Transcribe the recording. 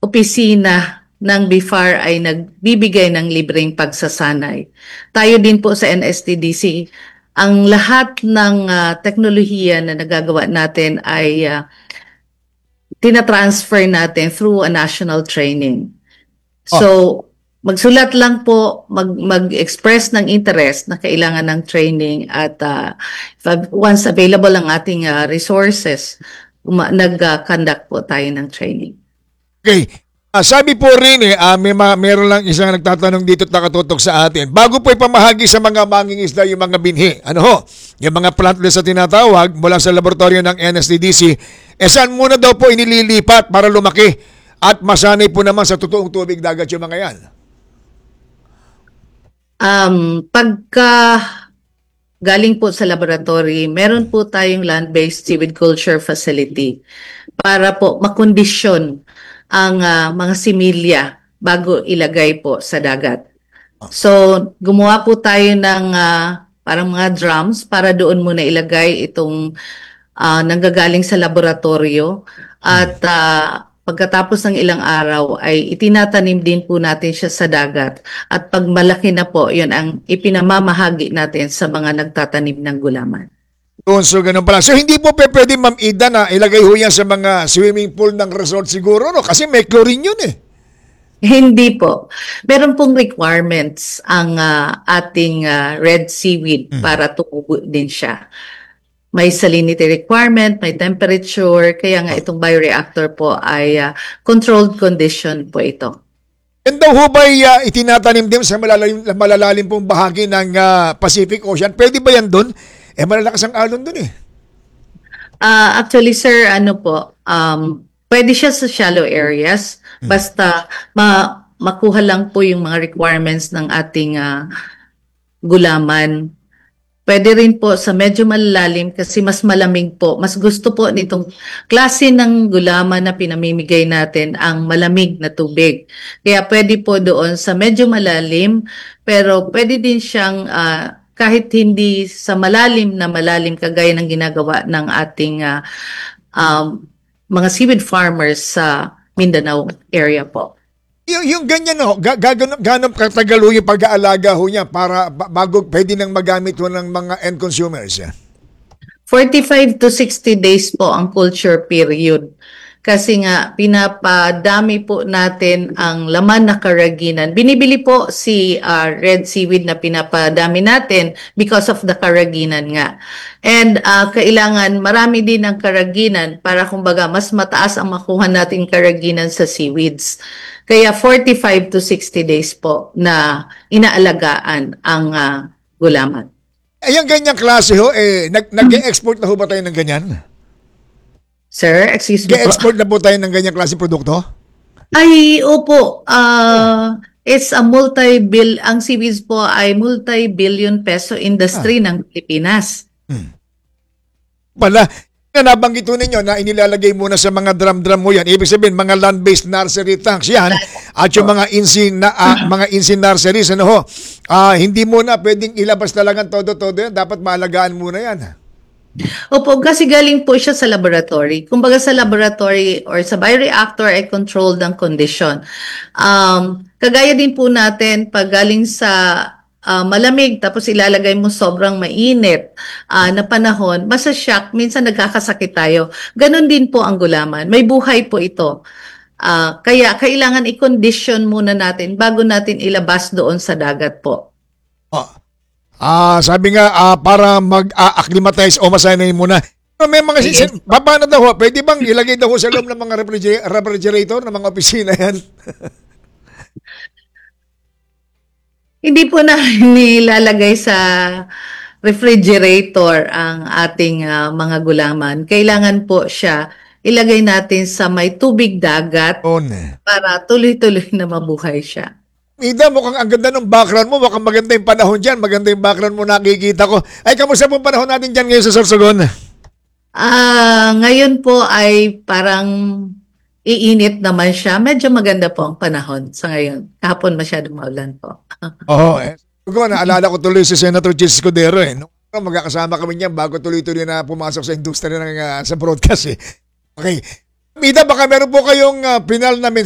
opisina ng BIFAR ay nagbibigay ng libreng pagsasanay. Tayo din po sa NSTDC, ang lahat ng teknolohiya na nagagawa natin ay tinatransfer natin through a national training. So, magsulat lang po, mag-express ng interest na kailangan ng training at once available ang ating resources, nag-conduct po tayo ng training. Okay. Sabi po rin meron lang isang nagtatanong dito at nakatutok sa atin. Bago po ipamahagi sa mga mangingisda yung mga binhi, yung mga plantlets sa tinatawag mula sa laboratorio ng NSTDC, saan muna daw po inililipat para lumaki at masanay po naman sa totoong tubig dagat yung mga yan? Pagka galing po sa laboratory, meron po tayong land-based seaweed culture facility para po makondisyon ang mga similya bago ilagay po sa dagat. So, gumawa po tayo ng parang mga drums para doon muna ilagay itong nanggagaling sa laboratorio at pagkatapos ng ilang araw ay itinatanim din po natin siya sa dagat at pag malaki na po, yun ang ipinamamahagi natin sa mga nagtatanim ng gulaman. So, ganun pala. So, hindi po pwede, Ma'am Ida, na ilagay ho yan sa mga swimming pool ng resort siguro, no? Kasi may chlorine yun eh. Hindi po. Meron pong requirements ang ating red seaweed para tumubo din siya. May salinity requirement, may temperature, kaya nga itong bioreactor po ay controlled condition po ito. And daw ho ba itinatanim din sa malalalim pong bahagi ng Pacific Ocean? Pwede ba yan doon? Malalakas ang alon dun eh. Actually, sir, pwede siya sa shallow areas. Basta makuha lang po yung mga requirements ng ating gulaman. Pwede rin po sa medyo malalalim kasi mas malamig po. Mas gusto po nitong klase ng gulaman na pinamimigay natin ang malamig na tubig. Kaya pwede po doon sa medyo malalim, pero pwede din siyang kahit hindi sa malalim kagaya ng ginagawa ng ating mga seaweed farmers sa Mindanao area po. Yung ganyan gano'ng katagal ho yung pag-aalaga ho niya para bago pwede nang magamit ho ng mga end consumers? 45 to 60 days po ang culture period. Kasi nga, pinapadami po natin ang laman na karaginan. Binibili po si red seaweed na pinapadami natin because of the karaginan nga. And kailangan marami din ng karaginan para kumbaga mas mataas ang makuha natin karaginan sa seaweeds. Kaya 45 to 60 days po na inaalagaan ang gulaman. Yung ganyang klase ho, nag-export na ho ba tayo ng ganyan? Sir, excuse me po. Export na po tayo ng ganyang klase produkto? Ay, opo. It's a ang seaweeds po ay multi-billion peso industry ng Pilipinas. Pala, nabanggit ho ninyo na inilalagay muna sa mga drum-drum mo yan. Ibig sabihin, mga land-based nursery tanks yan. At yung mga insin nurseries, hindi muna pwedeng ilabas talagang todo-todo yan. Dapat maalagaan muna yan. Opo, kasi galing po siya sa laboratory. Kumbaga sa laboratory or sa bioreactor ay controlled ang condition. Kagaya din po natin pag galing sa malamig tapos ilalagay mo sobrang mainit na panahon, shock, minsan nagkakasakit tayo. Ganon din po ang gulaman. May buhay po ito. Kaya kailangan i-condition muna natin bago natin ilabas doon sa dagat po. Sabi nga, para mag-acclimatize o masanay muna. May mga paano daw ho? Pwede bang ilagay daw ho sa loob ng mga refrigerator ng mga opisina yan? Hindi po na nilalagay sa refrigerator ang ating mga gulaman. Kailangan po siya ilagay natin sa may tubig dagat para tuloy-tuloy na mabuhay siya. Ida, mukhang ang ganda ng background mo. Mukhang maganda yung panahon dyan. Maganda yung background mo nakikita ko. Ay, kamusta pong panahon natin dyan ngayon sa Sorsogon? Ngayon po ay parang iinit naman siya. Medyo maganda po ang panahon sa ngayon. Kahapon masyadong maulan po. Oo. Naalala ko tuloy si Senator Jis Escudero. Magkakasama kami niyan bago tuloy-tuloy na pumasok sa industriya sa broadcast. Okay. Ida, baka meron po kayong pinal na